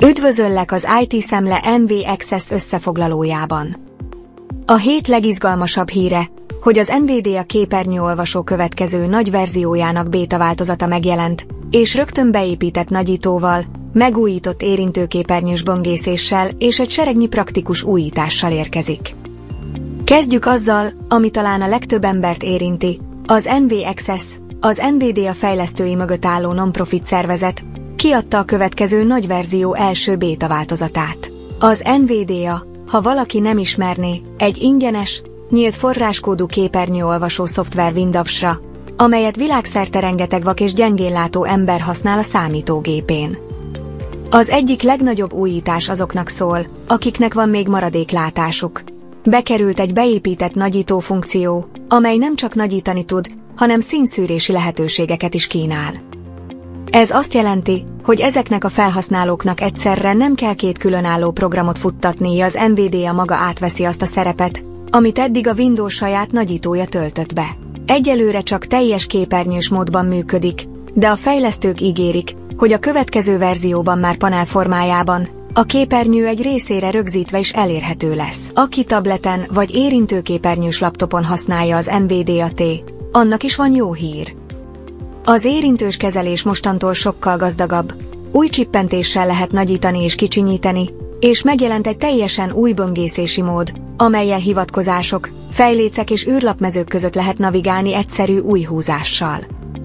Üdvözöllek az IT Szemle NV Access összefoglalójában. A hét legizgalmasabb híre, hogy az Nvidia képernyőolvasó következő nagy verziójának béta változata megjelent, és rögtön beépített nagyítóval, megújított érintőképernyős böngészéssel és egy seregnyi praktikus újítással érkezik. Kezdjük azzal, ami talán a legtöbb embert érinti, az NV Access, az Nvidia fejlesztői mögött álló non-profit szervezet, kiadta a következő nagy verzió első béta változatát. Az Nvidia, ha valaki nem ismerné, egy ingyenes, nyílt forráskódú képernyőolvasó szoftver Windowsra, amelyet világszerte rengeteg vak és gyengénlátó ember használ a számítógépén. Az egyik legnagyobb újítás azoknak szól, akiknek van még maradéklátásuk. Bekerült egy beépített nagyító funkció, amely nem csak nagyítani tud, hanem színszűrési lehetőségeket is kínál. Ez azt jelenti, hogy ezeknek a felhasználóknak egyszerre nem kell két különálló programot futtatnia, az Nvidia maga átveszi azt a szerepet, amit eddig a Windows saját nagyítója töltött be. Egyelőre csak teljes képernyős módban működik, de a fejlesztők ígérik, hogy a következő verzióban már panel formájában, a képernyő egy részére rögzítve is elérhető lesz. Aki tableten vagy érintőképernyős laptopon használja az Nvidia T, annak is van jó hír. Az érintős kezelés mostantól sokkal gazdagabb, új csippentéssel lehet nagyítani és kicsinyíteni, és megjelent egy teljesen új böngészési mód, amellyel hivatkozások, fejlécek és űrlapmezők között lehet navigálni egyszerű új húzással.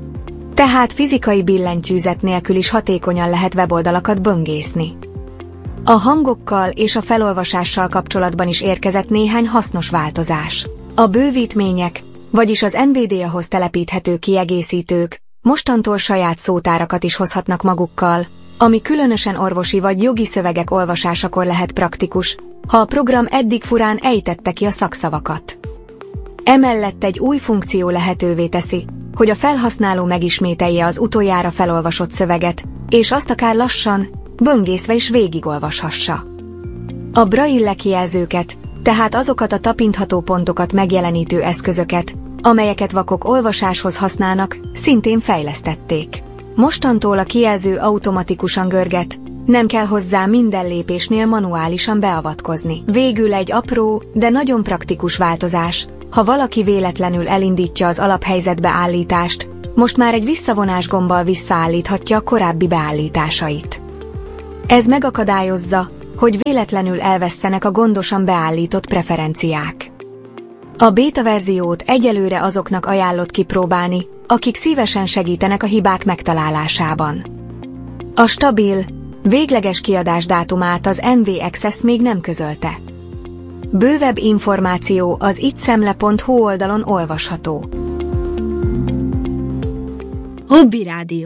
Tehát fizikai billentyűzet nélkül is hatékonyan lehet weboldalakat böngészni. A hangokkal és a felolvasással kapcsolatban is érkezett néhány hasznos változás. A bővítmények, vagyis az Nvidiahoz telepíthető kiegészítők, mostantól saját szótárakat is hozhatnak magukkal, ami különösen orvosi vagy jogi szövegek olvasásakor lehet praktikus, ha a program eddig furán ejtette ki a szakszavakat. Emellett egy új funkció lehetővé teszi, hogy a felhasználó megismételje az utoljára felolvasott szöveget, és azt akár lassan, böngészve is végigolvashassa. A braille kijelzőket, tehát azokat a tapintható pontokat megjelenítő eszközöket, amelyeket vakok olvasáshoz használnak, szintén fejlesztették. Mostantól a kijelző automatikusan görget, nem kell hozzá minden lépésnél manuálisan beavatkozni. Végül egy apró, de nagyon praktikus változás, ha valaki véletlenül elindítja az alaphelyzetbe állítást, most már egy visszavonás gombbal visszaállíthatja a korábbi beállításait. Ez megakadályozza, hogy véletlenül elvesztenek a gondosan beállított preferenciák. A béta verziót egyelőre azoknak ajánlott kipróbálni, akik szívesen segítenek a hibák megtalálásában. A stabil, végleges kiadás dátumát az NV Access még nem közölte. Bővebb információ az itszemle.hu oldalon olvasható. Hobby Rádió.